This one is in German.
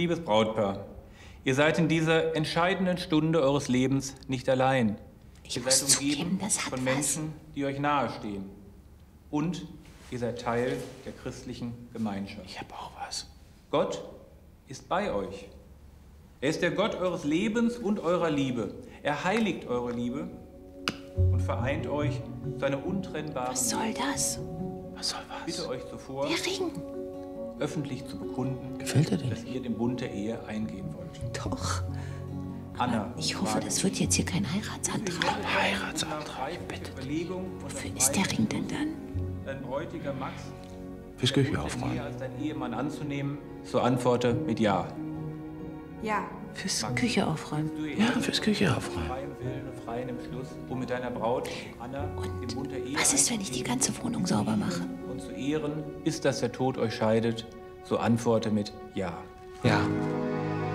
Liebes Brautpaar, ihr seid in dieser entscheidenden Stunde eures Lebens nicht allein. Ihr seid umgeben von Menschen, die euch nahestehen. Und ihr seid Teil der christlichen Gemeinschaft. Ich habe auch was. Gott ist bei euch. Er ist der Gott eures Lebens und eurer Liebe. Er heiligt eure Liebe und vereint euch zu einer untrennbaren Was soll das? Was soll was? Bitte euch zuvor, Der Ring. öffentlich zu bekunden, Gefällt er dir dass ihr den Bund der Ehe eingehen wollt. Doch. Anna, Ich hoffe, das wird jetzt hier kein Heiratsantrag. Heiratsantrag, bitte. Wofür ist der Ring denn dann? Dein Bräutiger Max, Fürs Küche aufräumen. als dein Ehemann anzunehmen, so antworte mit Ja. Ja. Fürs Küche aufräumen. Ja, fürs Küche aufräumen. Freiem Willen und freien Entschluss, um mit deiner Braut, Anna, den Bund der Ehe Was ist, wenn ich die ganze Wohnung sauber mache? und zu ehren, bis dass der Tod euch scheidet, so antworte mit Ja. Ja.